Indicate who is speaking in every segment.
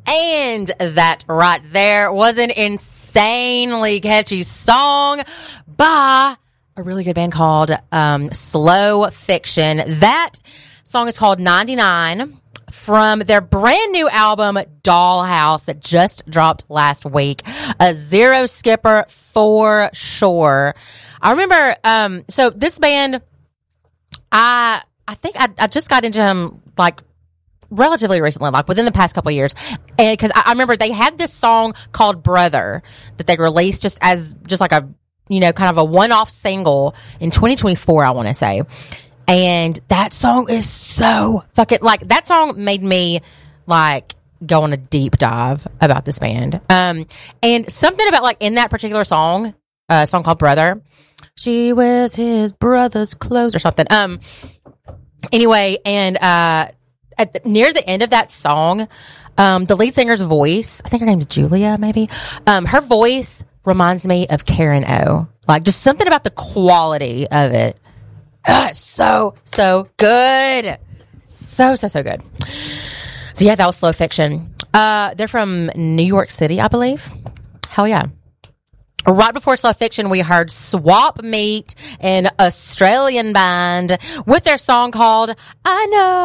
Speaker 1: And that right there was an insanely catchy song by a really good band called Slow Fiction. That song is called 99 from their brand new album Dollhouse that just dropped last week. A zero skipper for sure. I remember, so this band, I think I just got into them like relatively recently, like within the past couple of years. And because I remember they had this song called Brother that they released just like a, kind of a one-off single in 2024, I want to say. And that song is so fucking, like, that song made me, like, go on a deep dive about this band. And something about, like, in that particular song, a song called Brother, she wears his brother's clothes or something. Anyway, and near the end of that song, the lead singer's voice, I think her name's Julia, maybe, her voice reminds me of Karen O. Like, just something about the quality of it. So good. So good. So yeah, that was Slow Fiction. They're from New York City, I believe. Hell yeah. Right before Slow Fiction, we heard Swap Meet, an Australian band, with their song called I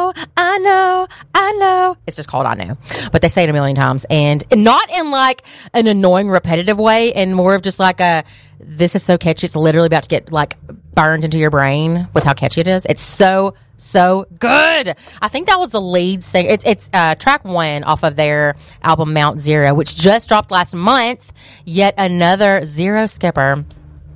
Speaker 1: Know. It's just called I Know. But they say it a million times. And not in like an annoying, repetitive way, and more of just like this is so catchy, it's literally about to get like burned into your brain with how catchy it is. It's so good. I think that was the lead singer. It's track 1 off of their album Mount Zero, which just dropped last month. Yet another zero skipper.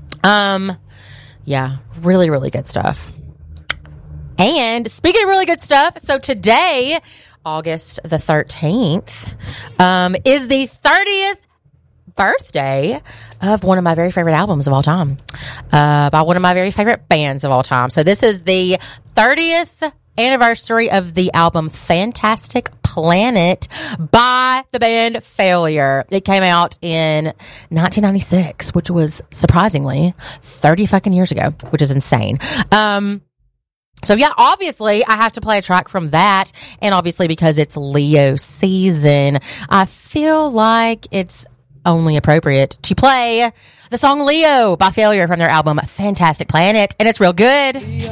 Speaker 1: Yeah, really, really good stuff. And speaking of really good stuff, so today, August the 13th, is the 30th birthday of one of my very favorite albums of all time, by one of my very favorite bands of all time. So this is the 30th anniversary of the album Fantastic Planet by the band Failure. It came out in 1996, which was surprisingly 30 fucking years ago, which is insane. So yeah, obviously I have to play a track from that, and obviously because it's Leo season, I feel like it's only appropriate to play the song Leo by Failure from their album Fantastic Planet, and it's real good.